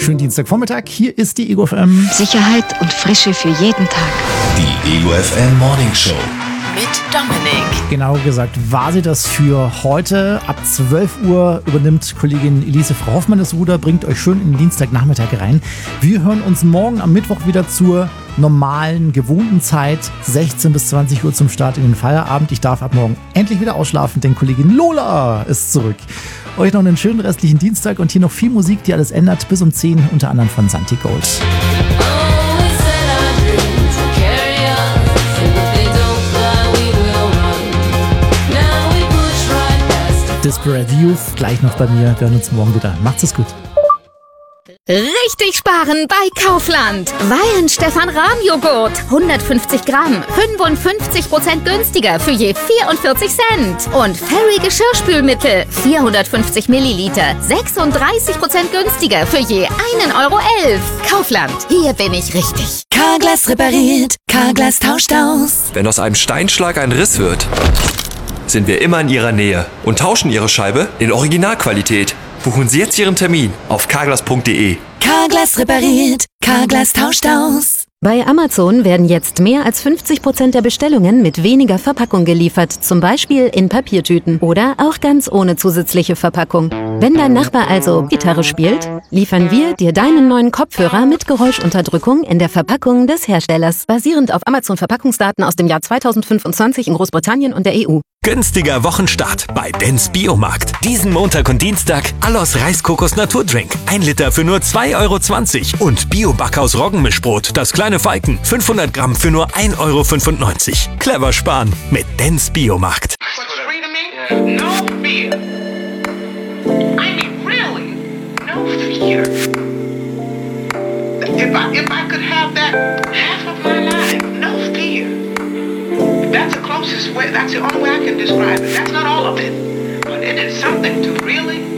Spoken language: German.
Schönen Dienstagvormittag, hier ist die Ego FM. Sicherheit und Frische für jeden Tag. Die Ego FM Morning Show. Mit Dominik. Genau gesagt, war sie das für heute. Ab 12 Uhr übernimmt Kollegin Elise Frau Hoffmann das Ruder, bringt euch schön in den Dienstagnachmittag rein. Wir hören uns morgen am Mittwoch wieder zur normalen, gewohnten Zeit, 16 bis 20 Uhr zum Start in den Feierabend. Ich darf ab morgen endlich wieder ausschlafen, denn Kollegin Lola ist zurück. Euch noch einen schönen restlichen Dienstag und hier noch viel Musik, die alles ändert, bis um 10, unter anderem von Santi Gold. Disparate Youth, gleich noch bei mir. Wir hören uns morgen wieder. Macht's es gut. Richtig sparen bei Kaufland. Weihenstephan-Rahm-Joghurt. 150 Gramm. 55% günstiger für je 44 Cent. Und Fairy Geschirrspülmittel. 450 Milliliter. 36% günstiger für je 1,11 Euro. Kaufland. Hier bin ich richtig. Carglass repariert. Carglass tauscht aus. Wenn aus einem Steinschlag ein Riss wird, sind wir immer in Ihrer Nähe und tauschen Ihre Scheibe in Originalqualität. Buchen Sie jetzt Ihren Termin auf carglass.de. Carglass repariert. Carglass tauscht aus. Bei Amazon werden jetzt mehr als 50% der Bestellungen mit weniger Verpackung geliefert, zum Beispiel in Papiertüten oder auch ganz ohne zusätzliche Verpackung. Wenn dein Nachbar also Gitarre spielt, liefern wir dir deinen neuen Kopfhörer mit Geräuschunterdrückung in der Verpackung des Herstellers, basierend auf Amazon-Verpackungsdaten aus dem Jahr 2025 in Großbritannien und der EU. Günstiger Wochenstart bei Dens Biomarkt. Diesen Montag und Dienstag Allos Reiskokos Naturdrink. 1 Liter für nur 2,20 € und Bio-Backhaus Roggenmischbrot, das kleine Falken, 500 Gramm für nur 1,95 €. Clever sparen mit Dens Biomarkt. No fear. I mean, really, no fear. If I could have that half of my life, no fear. That's the closest way, that's the only way I can describe it. That's not all of it, but it is something to really